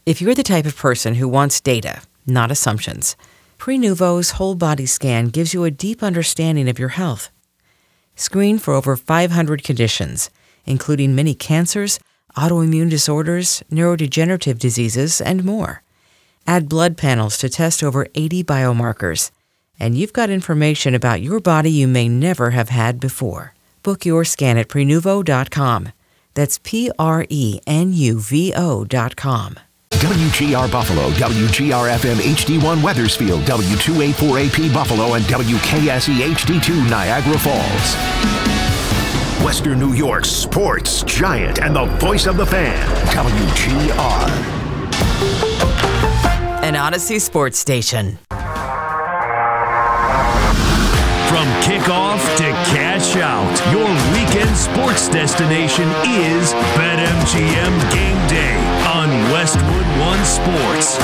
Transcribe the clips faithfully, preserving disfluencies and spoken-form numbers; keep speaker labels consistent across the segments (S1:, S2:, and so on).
S1: If you're the type of person who wants data, not assumptions, Prenuvo's whole body scan gives you a deep understanding of your health. Screen for over five hundred conditions, including many cancers, autoimmune disorders, neurodegenerative diseases, and more. Add blood panels to test over eighty biomarkers, and you've got information about your body you may never have had before. Book your scan at Prenuvo dot com. That's P R E N U V O dot com.
S2: W G R Buffalo, W G R F M H D one Weathersfield, W two eighty-four A P Buffalo, and W K S E H D two Niagara Falls. Western New York's sports giant and the voice of the fan, W G R.
S1: An Odyssey Sports Station.
S3: From kickoff to cash out, your weekend sports destination is BetMGM Game Day on Westwood One Sports.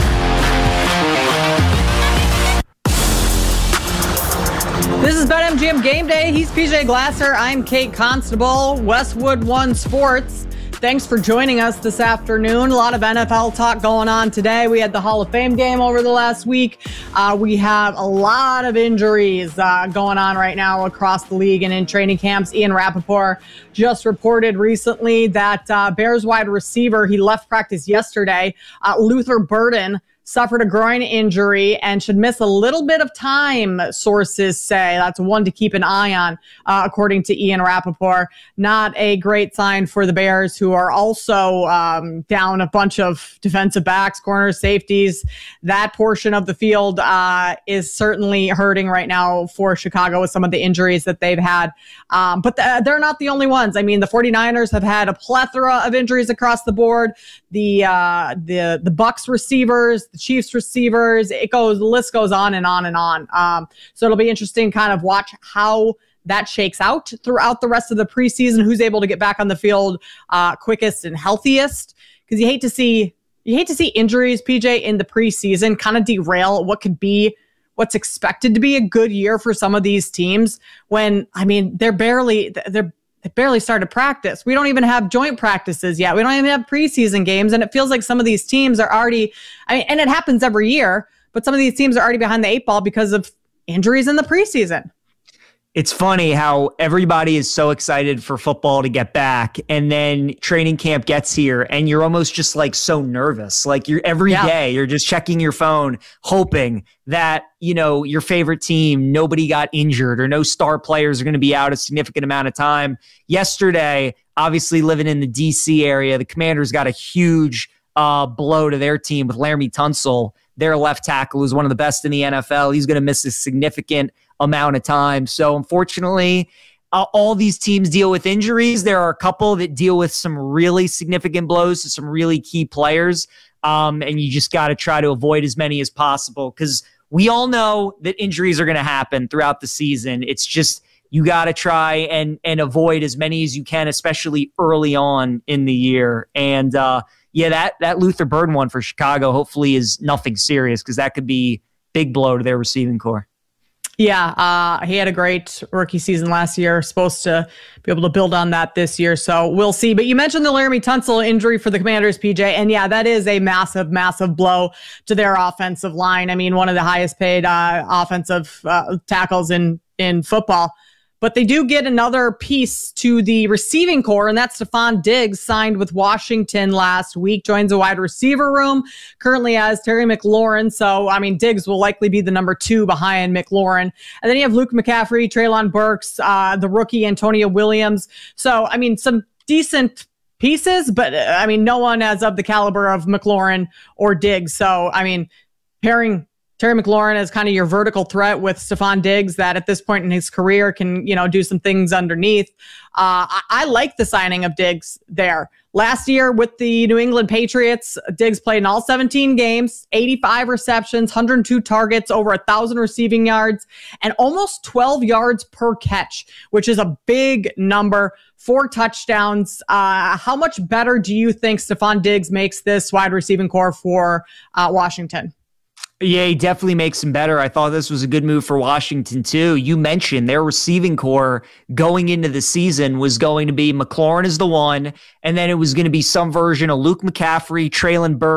S4: This is BetMGM Game Day. He's P J Glasser. I'm Kate Constable, Westwood One Sports. Thanks for joining us this afternoon. A lot of N F L talk going on today. We had the Hall of Fame game over the last week. Uh, we have a lot of injuries uh, going on right now across the league and in training camps. Ian Rapoport just reported recently that uh, Bears wide receiver, he left practice yesterday, uh, Luther Burden, suffered a groin injury and should miss a little bit of time, sources say. That's one to keep an eye on, uh, according to Ian Rapoport. Not a great sign for the Bears, who are also um, down a bunch of defensive backs, corners, safeties. That portion of the field uh, is certainly hurting right now for Chicago with some of the injuries that they've had. Um, but the, they're not the only ones. I mean, the 49ers have had a plethora of injuries across the board. The uh, the the Bucs receivers, the Chiefs receivers, it goes, the list goes on and on and on. Um, so it'll be interesting to kind of watch how that shakes out throughout the rest of the preseason, who's able to get back on the field uh, quickest and healthiest. Because you hate to see you hate to see injuries, P J, in the preseason kind of derail what could be what's expected to be a good year for some of these teams when, I mean, they're barely they're They barely started practice. We don't even have joint practices yet. We don't even have preseason games. And it feels like some of these teams are already, I mean, and it happens every year, but some of these teams are already behind the eight ball because of injuries in the preseason.
S5: It's funny how everybody is so excited for football to get back, and then training camp gets here and you're almost just like so nervous. Like you're every yeah. day you're just checking your phone, hoping that, you know, your favorite team, nobody got injured or no star players are going to be out a significant amount of time. Yesterday, obviously living in the D C area, the Commanders got a huge uh, blow to their team with Laramie Tunsil, their left tackle, who's one of the best in the N F L. He's going to miss a significant amount of time. So unfortunately, uh, all these teams deal with injuries. There are a couple that deal with some really significant blows to some really key players. Um, and you just got to try to avoid as many as possible, because we all know that injuries are going to happen throughout the season. It's just, you got to try and, and avoid as many as you can, especially early on in the year. And uh, yeah, that, that Luther Burden one for Chicago hopefully is nothing serious, because that could be big blow to their receiving core.
S4: Yeah, uh, he had a great rookie season last year. Supposed to be able to build on that this year, so we'll see. But you mentioned the Laramie Tunsil injury for the Commanders, P J, and yeah, that is a massive, massive blow to their offensive line. I mean, one of the highest paid uh, offensive uh, tackles in in football. But they do get another piece to the receiving core, and that's Stephon Diggs, signed with Washington last week, joins the wide receiver room, currently as Terry McLaurin. So, I mean, Diggs will likely be the number two behind McLaurin. And then you have Luke McCaffrey, Treylon Burks, uh, the rookie Antonio Williams. So, I mean, some decent pieces, but, uh, I mean, no one as of the caliber of McLaurin or Diggs. So, I mean, pairing Terry McLaurin is kind of your vertical threat with Stephon Diggs, that at this point in his career can, you know, do some things underneath. Uh, I, I like the signing of Diggs there. Last year with the New England Patriots, Diggs played in all seventeen games, eighty-five receptions, one hundred two targets, over one thousand receiving yards, and almost twelve yards per catch, which is a big number. Four touchdowns. Uh, how much better do you think Stephon Diggs makes this wide receiving core for uh, Washington?
S5: Yeah, he definitely makes him better. I thought this was a good move for Washington, too. You mentioned their receiving core going into the season was going to be McLaurin is the one, and then it was going to be some version of Luke McCaffrey, Treylon Burks,